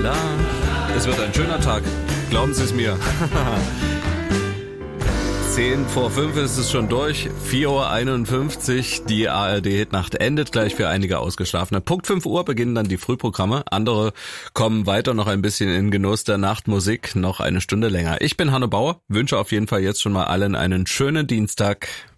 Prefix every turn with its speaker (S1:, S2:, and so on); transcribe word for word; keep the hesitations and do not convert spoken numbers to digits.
S1: la. Es wird ein schöner Tag. Glauben Sie es mir. Zehn vor fünf ist es schon durch. vier Uhr einundfünfzig. Die A R D-Hitnacht endet gleich für einige Ausgeschlafene. Punkt fünf Uhr beginnen dann die Frühprogramme. Andere kommen weiter noch ein bisschen in Genuss der Nachtmusik. Noch eine Stunde länger. Ich bin Hanno Bauer. Wünsche auf jeden Fall jetzt schon mal allen einen schönen Dienstag.